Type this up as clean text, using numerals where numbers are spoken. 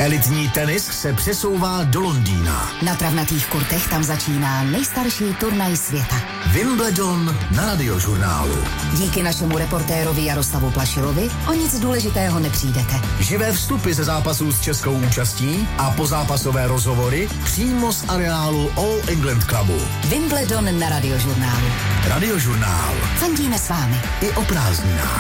Elitní tenis se přesouvá do Londýna. Na travnatých kurtech tam začíná nejstarší turnaj světa. Wimbledon na Radiožurnálu. Díky našemu reportérovi Jaroslavu Plašilovi o nic důležitého nepřijdete. Živé vstupy ze zápasů s českou účastí a pozápasové rozhovory přímo z areálu All England Clubu. Wimbledon na Radiožurnálu. Radiožurnál. Fandíme s vámi. I o prázdninách.